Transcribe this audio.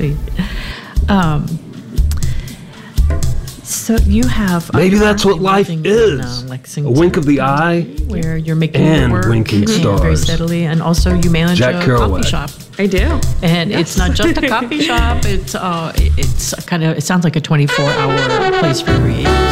see. So you have maybe that's what life is. A wink of the eye, where you're making and work winking stars. very steadily, and also you manage Jack a Kerouac. coffee shop. I do. And it's not just a coffee shop. It's kind of. It sounds like a 24-hour place for creativity.